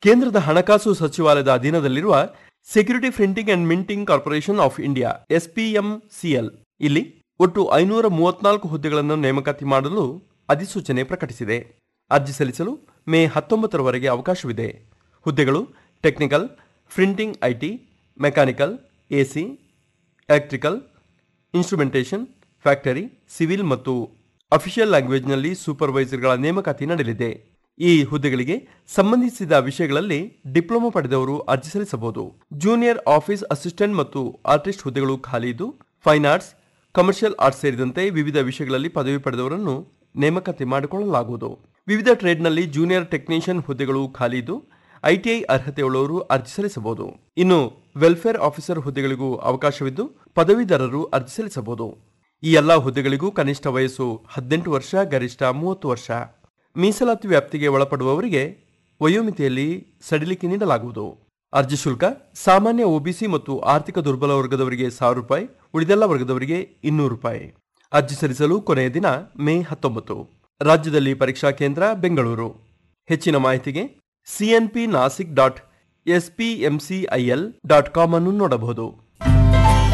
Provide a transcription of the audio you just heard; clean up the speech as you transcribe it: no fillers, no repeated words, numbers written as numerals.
ಕೇಂದ್ರದ ಹಣಕಾಸು ಸಚಿವಾಲಯದ ಅಧೀನದಲ್ಲಿರುವ security printing and minting corporation of India SPMCL ಇಲ್ಲಿ ಒಟ್ಟು 534 ಹುದ್ದೆಗಳನ್ನು ನೇಮಕಾತಿ ಮಾಡಲು ಅಧಿಸೂಚನೆ ಪ್ರಕಟಿಸಿದೆ. ಅರ್ಜಿ ಸಲ್ಲಿಸಲು ಮೇ 19ರವರೆಗೆ ಅವಕಾಶವಿದೆ. ಹುದ್ದೆಗಳು technical, printing IT, mechanical, AC, electrical, instrumentation, factory, civil ಮತ್ತು ಅಫಿಷಿಯಲ್ ಲ್ಯಾಂಗ್ವೇಜ್ನಲ್ಲಿ ಸೂಪರ್ವೈಸರ್ಗಳ ನೇಮಕಾತಿ ನಡೆಯಲಿದೆ. ಈ ಹುದ್ದೆಗಳಿಗೆ ಸಂಬಂಧಿಸಿದ ವಿಷಯಗಳಲ್ಲಿ ಡಿಪ್ಲೊಮಾ ಪಡೆದವರು ಅರ್ಜಿ ಸಲ್ಲಿಸಬಹುದು. ಜೂನಿಯರ್ ಆಫೀಸ್ ಅಸಿಸ್ಟೆಂಟ್ ಮತ್ತು ಆರ್ಟಿಸ್ಟ್ ಹುದ್ದೆಗಳು ಖಾಲಿ ಇದ್ದು, ಫೈನ್ ಆರ್ಟ್ಸ್, ಕಮರ್ಷಿಯಲ್ ಆರ್ಟ್ಸ್ ಸೇರಿದಂತೆ ವಿವಿಧ ವಿಷಯಗಳಲ್ಲಿ ಪದವಿ ಪಡೆದವರನ್ನು ನೇಮಕಾತಿ ಮಾಡಿಕೊಳ್ಳಲಾಗುವುದು. ವಿವಿಧ ಟ್ರೇಡ್ನಲ್ಲಿ ಜೂನಿಯರ್ ಟೆಕ್ನಿಷಿಯನ್ ಹುದ್ದೆಗಳು ಖಾಲಿ ಇದ್ದು, ITI ಅರ್ಹತೆಯುಳ್ಳವರು ಅರ್ಜಿ ಸಲ್ಲಿಸಬಹುದು. ಇನ್ನು ವೆಲ್ಫೇರ್ ಆಫೀಸರ್ ಹುದ್ದೆಗಳಿಗೂ ಅವಕಾಶವಿದ್ದು, ಪದವೀಧರರು ಅರ್ಜಿ ಸಲ್ಲಿಸಬಹುದು. ಈ ಎಲ್ಲಾ ಹುದ್ದೆಗಳಿಗೂ ಕನಿಷ್ಠ ವಯಸ್ಸು 18 ವರ್ಷ, ಗರಿಷ್ಠ 30 ವರ್ಷ. ಮೀಸಲಾತಿ ವ್ಯಾಪ್ತಿಗೆ ಒಳಪಡುವವರಿಗೆ ವಯೋಮಿತಿಯಲ್ಲಿ ಸಡಿಲಿಕೆ ನೀಡಲಾಗುವುದು. ಅರ್ಜಿ ಶುಲ್ಕ ಸಾಮಾನ್ಯ OBC ಮತ್ತು ಆರ್ಥಿಕ ದುರ್ಬಲ ವರ್ಗದವರಿಗೆ ₹1000, ಉಳಿದೆಲ್ಲ ವರ್ಗದವರಿಗೆ ₹200. ಅರ್ಜಿ ಸಲ್ಲಿಸಲು ಕೊನೆಯ ದಿನ ಮೇ 19. ರಾಜ್ಯದಲ್ಲಿ ಪರೀಕ್ಷಾ ಕೇಂದ್ರ ಬೆಂಗಳೂರು. ಹೆಚ್ಚಿನ ಮಾಹಿತಿಗೆ cnpnasik.spmcil.com ಅನ್ನು ನೋಡಬಹುದು.